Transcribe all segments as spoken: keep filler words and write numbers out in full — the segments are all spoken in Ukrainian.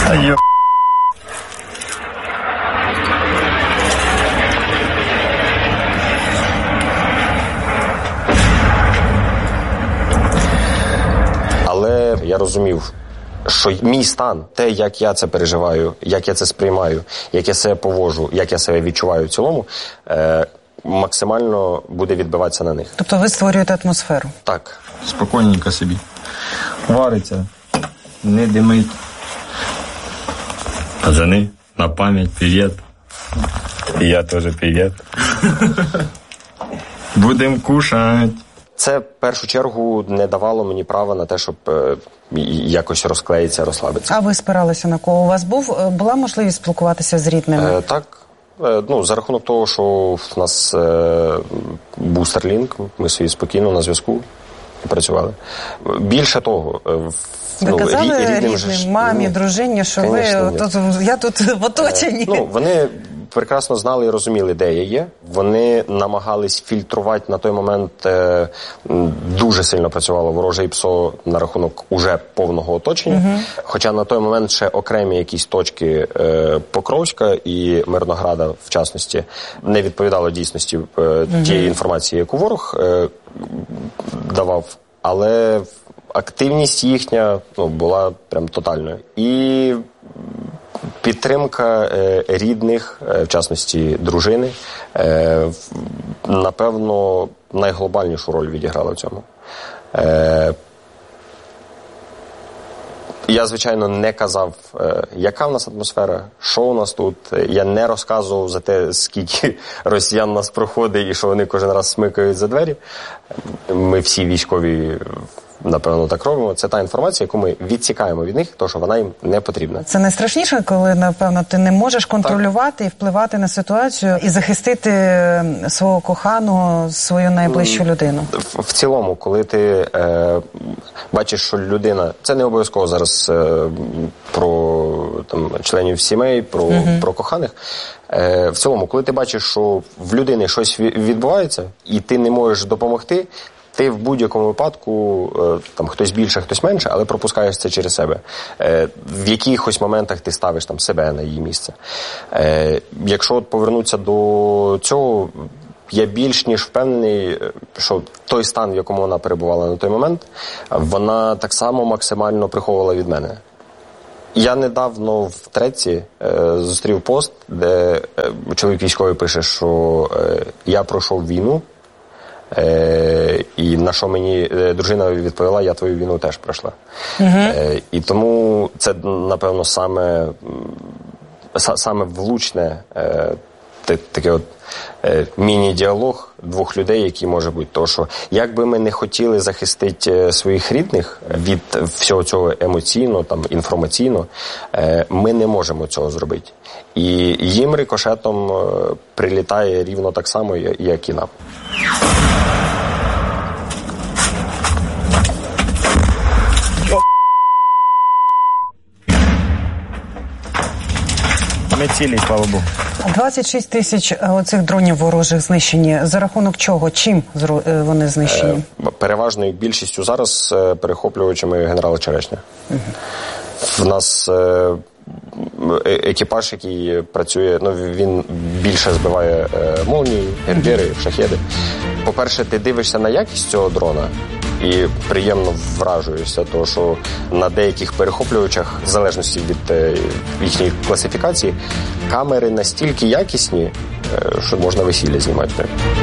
Йо... Але я розумів, що мій стан, те, як я це переживаю, як я це сприймаю, як я себе поводжу, як я себе відчуваю в цілому, е, максимально буде відбиватися на них. Тобто ви створюєте атмосферу? Так. Спокійненько собі. Вариться, не димить. Пацаны, на память привет. И я тоже привет. Будем кушать. Це, в першу чергу, не давало мені права на те, щоб е, якось розклеїтися, розслабитися. А ви спиралися на кого? У вас був, була можливість спілкуватися з рідними? Е, так. Е, ну, за рахунок того, що в нас е, був Starlink, ми собі спокійно на зв'язку працювали. Більше того... Е, Ви ну, казали рід, рідним, рідним, ж, мамі, ну, дружині, що конечно, ви, тут, я тут в оточенні? Е, ну, вони прекрасно знали і розуміли, де я є. Вони намагались фільтрувати на той момент. Е, дуже сильно працювало вороже ІПСО на рахунок уже повного оточення. Uh-huh. Хоча на той момент ще окремі якісь точки е, Покровська і Мирнограда, в частності, не відповідали дійсності е, uh-huh. тієї інформації, яку ворог е, давав. Але активність їхня ну, була прям тотальною. І підтримка е, рідних, е, в частності дружини, е, напевно, найглобальнішу роль відіграла в цьому. Е, я, звичайно, не казав, е, яка в нас атмосфера, що у нас тут. Я не розказував за те, скільки росіян нас проходить і що вони кожен раз смикають за двері. Ми всі військові, напевно, так робимо. Це та інформація, яку ми відсікаємо від них, тому що вона їм не потрібна. Це найстрашніше, коли, напевно, ти не можеш контролювати так. і впливати на ситуацію і захистити свого коханого, свою найближчу людину. В, в цілому, коли ти е, бачиш, що людина... Це не обов'язково зараз е, про там, членів сімей, про, угу. про коханих. Е, в цілому, коли ти бачиш, що в людини щось відбувається, і ти не можеш допомогти, ти в будь-якому випадку, там, хтось більше, хтось менше, але пропускаєш це через себе. В якихось моментах ти ставиш там себе на її місце. Якщо от повернутися до цього, я більш ніж впевнений, що той стан, в якому вона перебувала на той момент, вона так само максимально приховувала від мене. Я недавно в Треці е, зустрів пост, де е, чоловік військовий пише, що е, я пройшов війну, Е, і на що мені е, дружина відповіла, я твою війну теж пройшла. Uh-huh. Е, і тому це, напевно, саме, са, саме влучне е, таке от е, міні-діалог двох людей, який може бути. Тому що, як би ми не хотіли захистити своїх рідних від всього цього емоційно, там, інформаційно, е, ми не можемо цього зробити. І їм рикошетом е, прилітає рівно так само, як і нам. Ми цілі, слава Богу. двадцять шість тисяч оцих дронів ворожих знищені. За рахунок чого? Чим вони знищені? Е, переважною більшістю зараз е, перехоплювачами генерала Черешня. Угу. В нас е, екіпаж, який працює, ну він більше збиває е, молнії, гербери, угу. шахеди. По-перше, ти дивишся на якість цього дрона і приємно вражуєшся, тому що на деяких перехоплювачах, в залежності від е, їхньої класифікації, камери настільки якісні, е, що можна весілля знімати.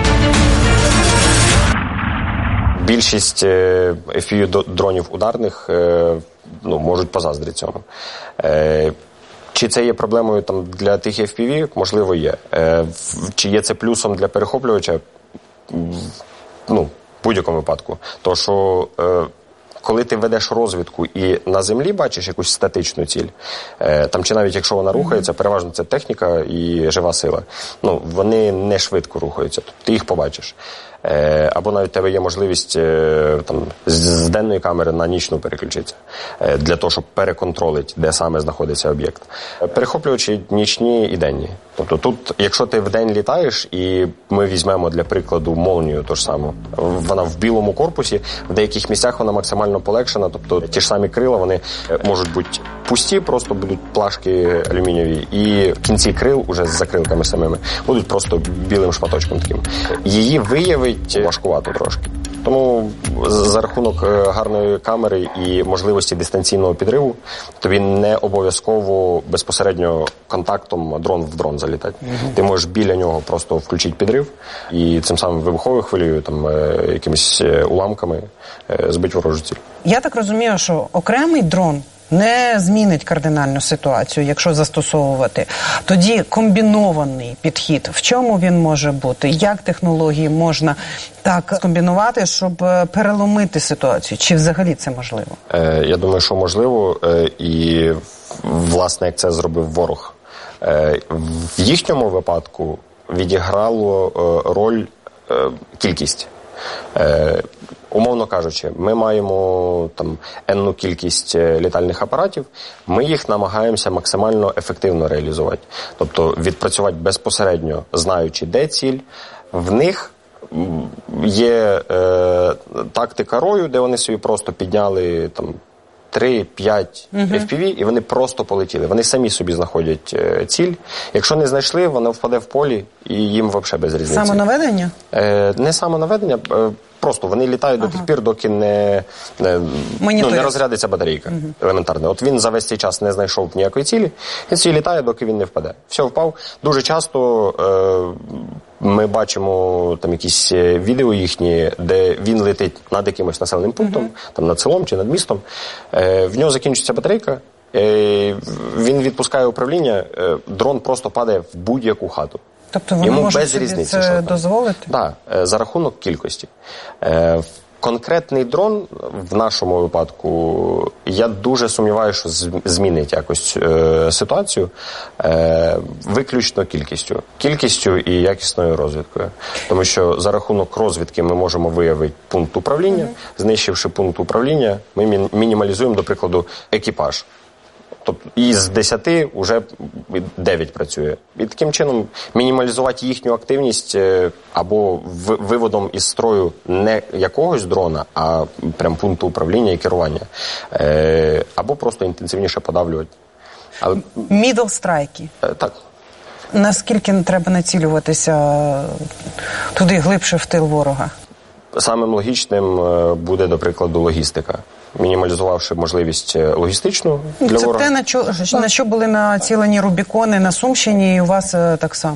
Більшість е, еф пі ві-дронів ударних е, ну, можуть позаздрити цьому. Е, Чи це є проблемою там, для тих еф пі ві? Можливо, є. Е, чи є це плюсом для перехоплювача? Ну, в будь-якому випадку. То, що е, коли ти ведеш розвідку і на землі бачиш якусь статичну ціль, е, там чи навіть якщо вона рухається, переважно це техніка і жива сила. Ну, вони не швидко рухаються, тобто ти їх побачиш. Е, або навіть у тебе є можливість е, там, з, з денної камери на нічну переключитися, е, для того, щоб переконтролити, де саме знаходиться об'єкт. Перехоплювачі нічні і денні. Тобто тут, якщо ти вдень літаєш, і ми візьмемо для прикладу молнію ту ж саму, вона в білому корпусі, в деяких місцях вона максимально сильно полегшена, тобто ті ж самі крила, вони можуть бути пусті, просто будуть плашки алюмінієві, і в кінці крил, уже з закрилками самими, будуть просто білим шматочком таким. Її виявить важкувато трошки. Тому за рахунок гарної камери і можливості дистанційного підриву, тобі не обов'язково безпосередньо контактом дрон в дрон залітати. Mm-hmm. Ти можеш біля нього просто включити підрив і цим самим вибуховою хвилею, там, якимись уламками збити ворожу ціль. Я так розумію, що окремий дрон не змінить кардинальну ситуацію, якщо застосовувати. Тоді комбінований підхід. В чому він може бути? Як технології можна так комбінувати, щоб переломити ситуацію? Чи взагалі це можливо? Е, я думаю, що можливо. Е, і, власне, як це зробив ворог. Е, в їхньому випадку відіграло е, роль е, кількість. Е, Умовно кажучи, ми маємо там енну кількість літальних апаратів, ми їх намагаємося максимально ефективно реалізувати. Тобто відпрацювати безпосередньо, знаючи, де ціль. В них є е, тактика рою, де вони собі просто підняли там три-п'ять uh-huh. еф пі ві, і вони просто полетіли. Вони самі собі знаходять е, ціль. Якщо не знайшли, вона впаде в полі, і їм взагалі без різниці. Самонаведення? Е, не самонаведення, е, просто вони літають ага. до тих пір, доки не, не, ну, не розрядиться батарейка. Uh-huh. Елементарно. От він за весь цей час не знайшов ніякої цілі, і ціль літає, доки він не впаде. Все, впав. Дуже часто е, ми бачимо там якісь відео їхні, де він летить над якимось населеним пунктом, uh-huh. там над селом чи над містом. Е, в нього закінчується батарейка, е, він відпускає управління, е, дрон просто падає в будь-яку хату. Тобто вони Йому можуть без собі різниці, це дозволити? Так, да, за рахунок кількості. Е, конкретний дрон в нашому випадку, я дуже сумніваюся, що змінить якось е, ситуацію е, виключно кількістю. Кількістю і якісною розвідкою. Тому що за рахунок розвідки ми можемо виявити пункт управління. Mm-hmm. Знищивши пункт управління, ми мі- мінімалізуємо, до прикладу, екіпаж. Тобто із десяти вже дев'ять працює. І таким чином мінімалізувати їхню активність або виводом із строю не якогось дрона, а прям пункту управління і керування. Або просто інтенсивніше подавлювати. Але... Middle страйки. Так. Наскільки не треба націлюватися туди глибше в тил ворога? Самим логічним буде, до прикладу, логістика. Мінімалізувавши можливість логістичну для Це ворога. те, на що, на що були націлені Рубікони на Сумщині, і у вас так само.